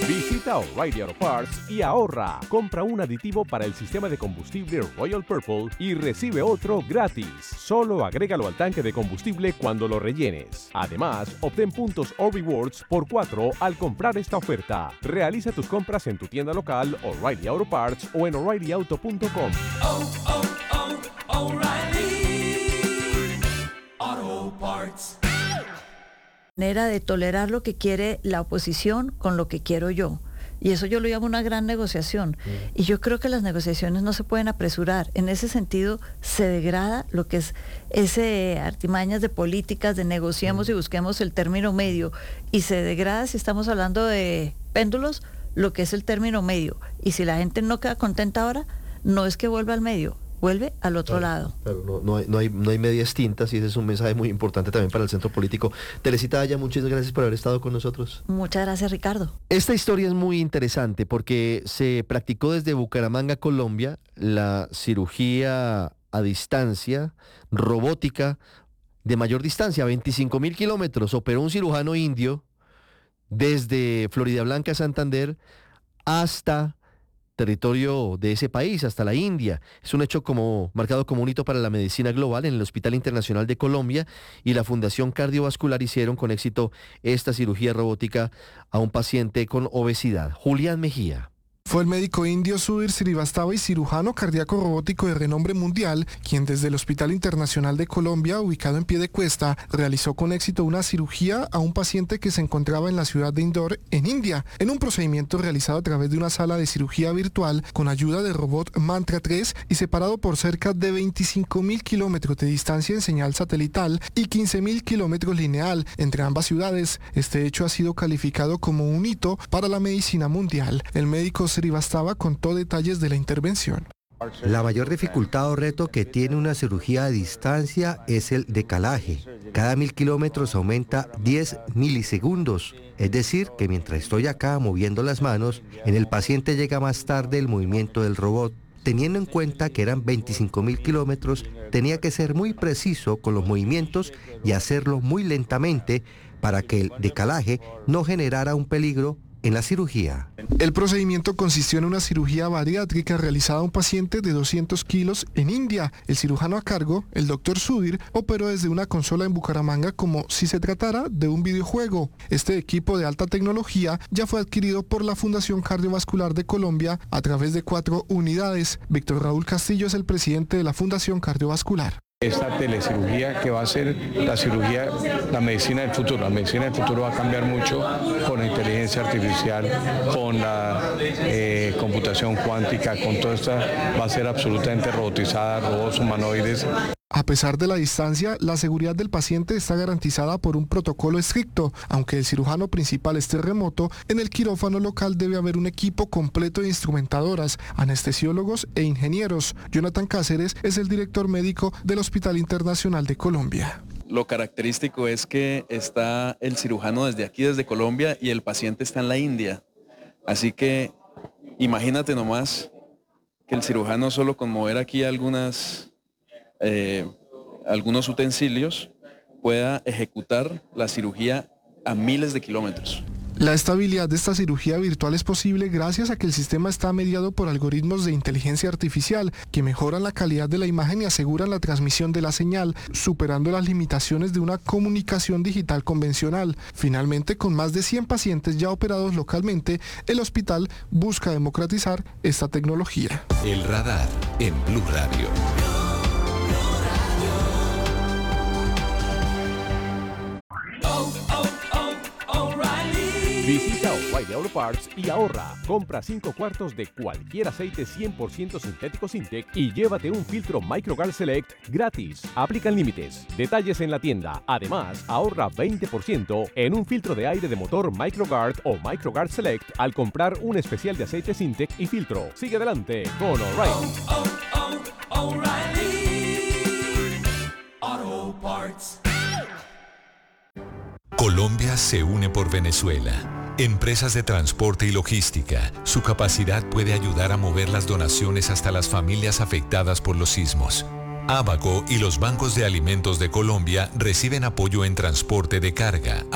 Visita O'Reilly Auto Parts y ahorra. Compra un aditivo para el sistema de combustible Royal Purple y recibe otro gratis. Solo agrégalo al tanque de combustible cuando lo rellenes. Además, obtén puntos o rewards por 4 al comprar esta oferta. Realiza tus compras en tu tienda local O'Reilly Auto Parts o en O'ReillyAuto.com. O'Reilly Auto Parts. Manera de tolerar lo que quiere la oposición con lo que quiero yo. Y eso yo lo llamo una gran negociación. Y yo creo que las negociaciones no se pueden apresurar. En ese sentido, se degrada lo que es ese artimañas de políticas, de negociemos y busquemos el término medio. Y se degrada, si estamos hablando de péndulos, lo que es el término medio. Y si la gente no queda contenta ahora, no es que vuelva al medio, vuelve al otro lado. Claro, no hay medias tintas, y ese es un mensaje muy importante también para el centro político. Teresita Aya, muchas gracias por haber estado con nosotros. Muchas gracias, Ricardo. Esta historia es muy interesante porque se practicó desde Bucaramanga, Colombia, la cirugía a distancia, robótica, de mayor distancia, 25.000 kilómetros. Operó un cirujano indio desde Floridablanca, Santander, hasta territorio de ese país, hasta la India. Es un hecho marcado como un hito para la medicina global. En el Hospital Internacional de Colombia y la Fundación Cardiovascular hicieron con éxito esta cirugía robótica a un paciente con obesidad. Julián Mejía. Fue el médico indio Sudhir Srivastava y cirujano cardíaco robótico de renombre mundial, quien desde el Hospital Internacional de Colombia, ubicado en Piedecuesta, realizó con éxito una cirugía a un paciente que se encontraba en la ciudad de Indore, en India, en un procedimiento realizado a través de una sala de cirugía virtual con ayuda del robot Mantra 3 y separado por cerca de 25.000 kilómetros de distancia en señal satelital y 15.000 kilómetros lineal entre ambas ciudades. Este hecho ha sido calificado como un hito para la medicina mundial. El médico Srivastava contó detalles de la intervención. La mayor dificultad o reto que tiene una cirugía a distancia es el decalaje. Cada 1.000 kilómetros aumenta 10 milisegundos. Es decir, que mientras estoy acá moviendo las manos, en el paciente llega más tarde el movimiento del robot. Teniendo en cuenta que eran 25.000 kilómetros, tenía que ser muy preciso con los movimientos y hacerlo muy lentamente para que el decalaje no generara un peligro en la cirugía. El procedimiento consistió en una cirugía bariátrica realizada a un paciente de 200 kilos en India. El cirujano a cargo, el doctor Sudhir, operó desde una consola en Bucaramanga como si se tratara de un videojuego. Este equipo de alta tecnología ya fue adquirido por la Fundación Cardiovascular de Colombia a través de 4 unidades. Víctor Raúl Castillo es el presidente de la Fundación Cardiovascular. Esta telecirugía que va a ser la cirugía, la medicina del futuro. La medicina del futuro va a cambiar mucho con la inteligencia artificial, con la computación cuántica, con todo esto va a ser absolutamente robotizada, robots humanoides. A pesar de la distancia, la seguridad del paciente está garantizada por un protocolo estricto. Aunque el cirujano principal esté remoto, en el quirófano local debe haber un equipo completo de instrumentadoras, anestesiólogos e ingenieros. Jonathan Cáceres es el director médico del Hospital Internacional de Colombia. Lo característico es que está el cirujano desde aquí, desde Colombia, y el paciente está en la India. Así que imagínate nomás que el cirujano solo con mover aquí algunos utensilios pueda ejecutar la cirugía a miles de kilómetros. La estabilidad de esta cirugía virtual es posible gracias a que el sistema está mediado por algoritmos de inteligencia artificial que mejoran la calidad de la imagen y aseguran la transmisión de la señal, superando las limitaciones de una comunicación digital convencional. Finalmente, con más de 100 pacientes ya operados localmente, el hospital busca democratizar esta tecnología. El radar en Blue Radio. Visita O'Reilly Auto Parts y ahorra. Compra 5 cuartos de cualquier aceite 100% sintético Sintec y llévate un filtro Microguard Select gratis. Aplican límites. Detalles en la tienda. Además, ahorra 20% en un filtro de aire de motor Microguard o Microguard Select al comprar un especial de aceite Sintec y filtro. Sigue adelante con O'Reilly. O'Reilly Auto Parts. Colombia se une por Venezuela. Empresas de transporte y logística. Su capacidad puede ayudar a mover las donaciones hasta las familias afectadas por los sismos. Abaco y los bancos de alimentos de Colombia reciben apoyo en transporte de carga.